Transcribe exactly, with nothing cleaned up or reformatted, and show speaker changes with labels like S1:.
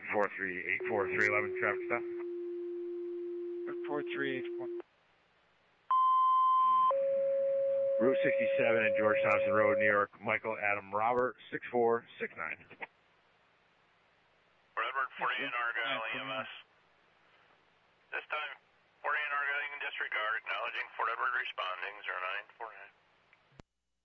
S1: four three eight four three eleven, traffic stop.
S2: four three eight four.
S1: Route sixty-seven and George Thompson Road, New York. Michael Adam Robert, six four six nine.
S3: Redbird forty-eight Argyle E M S. This time, forty-eight Argyle, you can disregard. Acknowledging Fort Edward responding, zero nine four nine.